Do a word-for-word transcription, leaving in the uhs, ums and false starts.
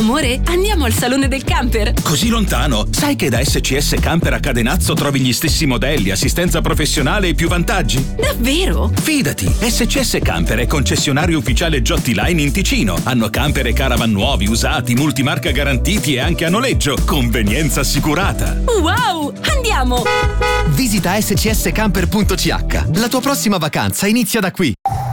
Amore, andiamo al salone del camper. Così lontano? Sai che da S C S Camper a Cadenazzo trovi gli stessi modelli, assistenza professionale e più vantaggi? Davvero? Fidati, S C S Camper è concessionario ufficiale Giotti Line in Ticino. Hanno camper e caravan nuovi, usati, multimarca garantiti e anche a noleggio. Convenienza assicurata. Wow, andiamo! Visita s c s camper punto c h. La tua prossima vacanza inizia da qui.